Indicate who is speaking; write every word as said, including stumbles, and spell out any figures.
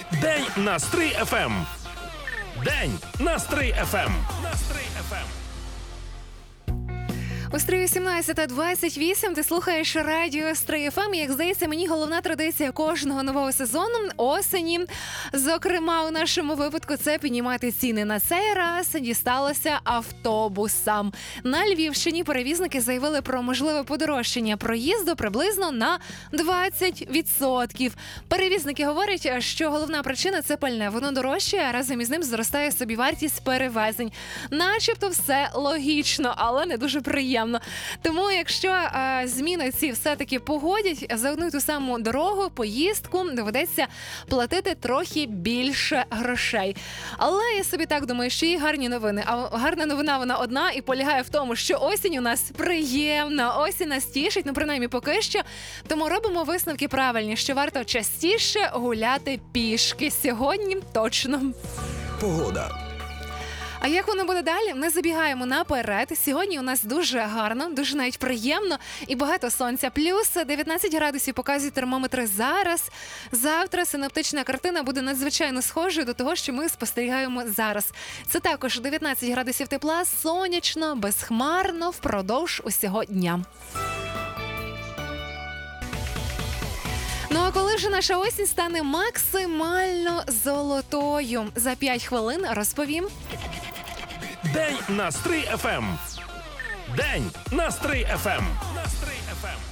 Speaker 1: День на Стрий еф ем. День на Стрий еф ем. На Стрий еф ем.
Speaker 2: У Стрию сімнадцята двадцять вісім ти слухаєш радіо Стрий еф ем. Як здається, мені головна традиція кожного нового сезону осені. Зокрема, у нашому випадку це піднімати ціни. На цей раз дісталося автобусам. На Львівщині перевізники заявили про можливе подорожчання проїзду приблизно на двадцять відсотків. Перевізники говорять, що головна причина – це пальне. Воно дорожчає, а разом із ним зростає собівартість перевезень. Начебто все логічно, але не дуже приємно. Тому, якщо а, зміни ці все-таки погодять, за одну і ту саму дорогу, поїздку доведеться платити трохи більше грошей. Але я собі так думаю, що є гарні новини. А гарна новина, вона одна і полягає в тому, що осінь у нас приємна, осінь нас тішить, ну принаймні поки що. Тому робимо висновки правильні, що варто частіше гуляти пішки. Сьогодні точно.
Speaker 3: Погода.
Speaker 2: А як воно буде далі? Ми забігаємо наперед. Сьогодні у нас дуже гарно, дуже навіть приємно і багато сонця. Плюс дев'ятнадцять градусів показують термометри зараз. Завтра синоптична картина буде надзвичайно схожою до того, що ми спостерігаємо зараз. Це також дев'ятнадцять градусів тепла, сонячно, безхмарно впродовж усього дня. Ну а коли ж наша осінь стане максимально золотою? За п'ять хвилин розповім.
Speaker 1: День на Стрий еф ем. День на Стрий еф ем. На Стрий еф ем.